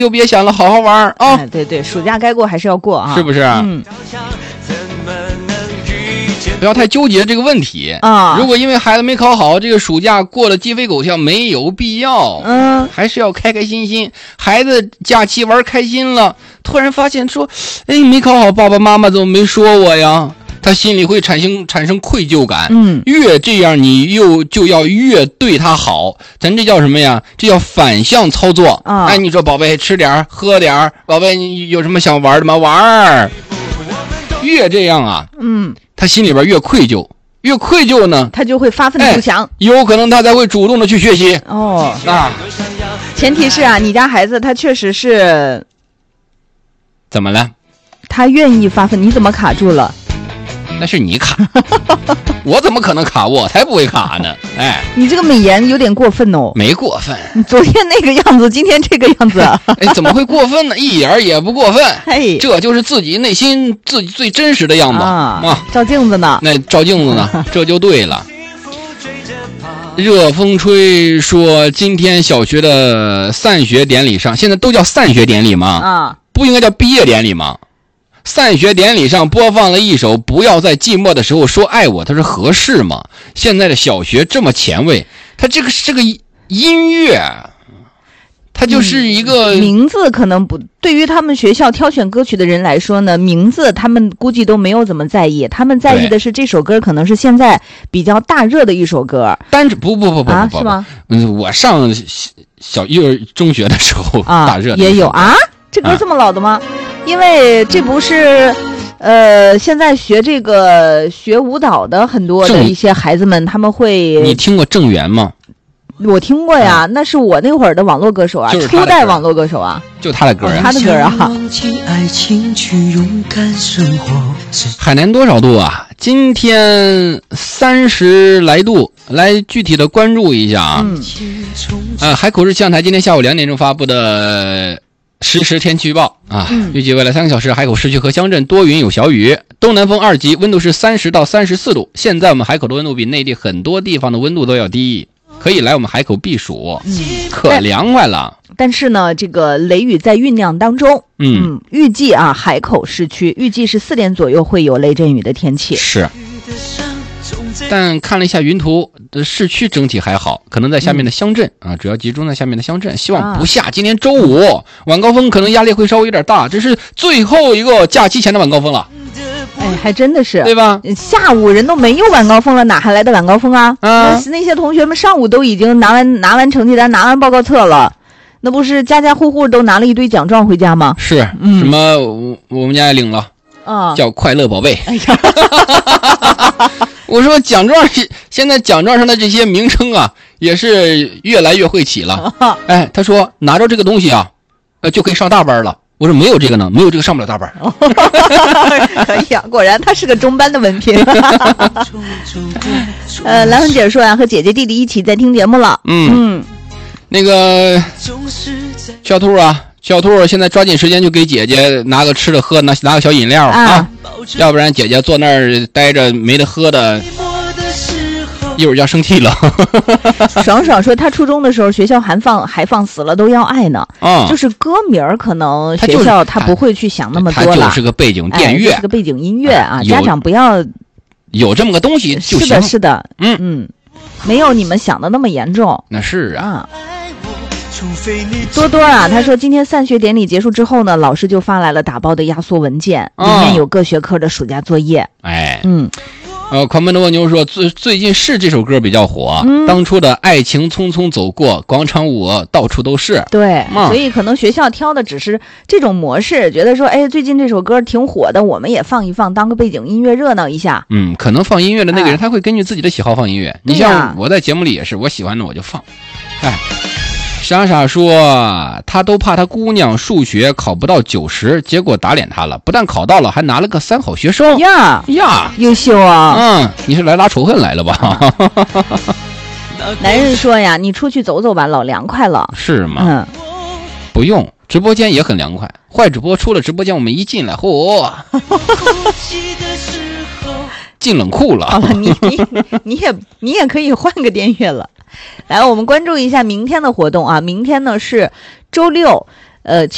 就别想了，好好玩啊！ 对对，暑假该过还是要过啊， 是不是？不要太纠结这个问题啊！ 如果因为孩子没考好，这个暑假过了鸡飞狗跳，没有必要。还是要开开心心。孩子假期玩开心了，突然发现说，哎，没考好，爸爸妈妈怎么没说我呀？他心里会产生愧疚感。越这样，你就要越对他好。咱这叫什么呀？这叫反向操作啊！哎，你说宝贝吃点喝点，宝贝你有什么想玩的吗？玩。越这样啊，他心里边越愧疚，越愧疚呢， 他就会发愤图强， 有可能他才会主动的去学习。 前提是啊，你家孩子他确实是怎么了？ 他愿意发奋，你怎么卡住了？ 那是你卡，我怎么可能卡？我才不会卡呢！哎， 你这个美颜有点过分哦。 没过分， 你昨天那个样子，今天这个样子， 哎，怎么会过分呢？一点也不过分。 嘿， 这就是自己内心自己最真实的样子啊！ 照镜子呢？ 那照镜子呢？这就对了。热风吹说，今天小学的散学典礼上，现在都叫散学典礼吗？不应该叫毕业典礼吗？散学典礼上播放了一首《不要在寂寞的时候说爱我》，它是合适吗？现在的小学这么前卫，它这个音乐，它就是一个名字可能不对于他们学校挑选歌曲的人来说呢，名字他们估计都没有怎么在意，他们在意的是这首歌可能是现在比较大热的一首歌。 但是不是吗？ 我上幼儿中学的时候大热的也有啊，这歌这么老的吗？因为这不是现在学舞蹈的很多的一些孩子们，他们会。 你听过郑源吗？ 我听过呀，那是我那会儿的网络歌手啊，初代网络歌手啊， 就他的歌他的歌啊。 海南多少度啊？今天30来度，来具体的关注一下啊。海口市气象台今天下午2点钟发布的实时天气预报啊，预计未来3个小时，海口市区和乡镇多云有小雨，东南风2级，温度是30到34度。现在我们海口的温度比内地很多地方的温度都要低，可以来我们海口避暑，可凉快了。 但是呢，这个雷雨在酝酿当中，预计啊，海口市区预计是4点左右会有雷阵雨的天气。 是。但看了一下云图，市区整体还好，可能在下面的乡镇主要集中在下面的乡镇，希望不下。今天周五晚高峰可能压力会稍微有点大，这是最后一个假期前的晚高峰了。 哎，还真的是， 对吧？ 下午人都没有晚高峰了，哪还来的晚高峰啊？那些同学们上午都已经拿完成绩单，拿完报告册了，那不是家家户户都拿了一堆奖状回家吗？ 是，什么我们家也领了叫快乐宝贝。哎呀我说奖状现在奖状上的这些名称啊，也是越来越会起了。哎，他说拿着这个东西啊，就可以上大班了。我说没有这个呢，没有这个上不了大班。 可以啊，果然他是个中班的文凭。兰文姐说呀，和姐姐弟弟一起在听节目了。 那个小兔啊。小兔现在抓紧时间就给姐姐拿个吃的喝，拿个小饮料啊，要不然姐姐坐那儿待着没得喝的，一会儿就要生气了。 爽爽说他初中的时候学校还放死了都要爱呢，就是歌名可能学校他不会去想那么多了， 它就是个背景电乐， 是个背景音乐啊，家长不要有这么个东西就行。 是的，没有你们想的那么严重。 那是啊。 多多啊，他说今天散学典礼结束之后呢，老师就发来了打包的压缩文件，里面有各学科的暑假作业。 狂奔的蜗牛说最近是这首歌比较火，当初的爱情匆匆走过，广场舞到处都是。 对，所以可能学校挑的只是这种模式，觉得说哎最近这首歌挺火的，我们也放一放当个背景音乐热闹一下。 可能放音乐的那个人他会根据自己的喜好放音乐，你像我在节目里也是，我喜欢的我就放。傻傻说他都怕他姑娘数学考不到90，结果打脸他了，不但考到了，还拿了个3好学生呀， 优秀啊！ 你是来拉仇恨来了吧？ 男人说呀，你出去走走吧，老凉快了。 是吗？不用，直播间也很凉快。坏主播出了直播间，我们一进来，进冷库了。 好了，你也可以换个电乐了。来，我们关注一下明天的活动啊！明天呢是周六，